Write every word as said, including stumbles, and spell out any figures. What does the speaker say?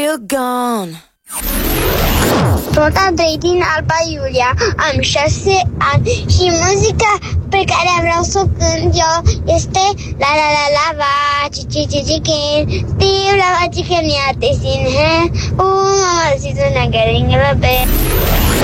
you're gone. Sunt Andrei din Alba Iulia, am șase ani și muzica pe care vreau să o cânt eu este La la la la va, cici cici chicken, Steve la va chicken ya te sin hai, oh mama si tu na getting a bit.